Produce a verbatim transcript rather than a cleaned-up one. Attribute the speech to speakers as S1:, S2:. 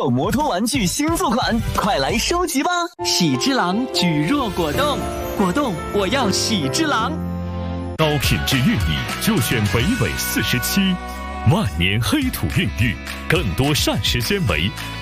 S1: 手摩托玩具新作款，快来收集吧！
S2: 喜之郎举若果冻，果冻我要喜之郎。
S3: 高品质玉米就选北纬四十七，万年黑土孕育，更多膳食纤维，